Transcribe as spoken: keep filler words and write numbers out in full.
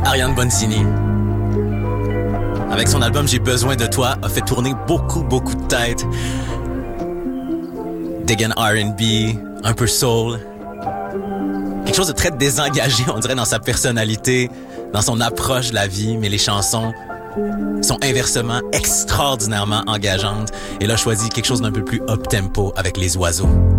Ariane Bonzini, avec son album J'ai besoin de toi, a fait tourner beaucoup, beaucoup de têtes. Diggin' R and B, un peu soul. Quelque chose de très désengagé, on dirait, dans sa personnalité, dans son approche de la vie, mais les chansons sont inversement extraordinairement engageantes. Et là, choisi quelque chose d'un peu plus up-tempo avec Les Oiseaux.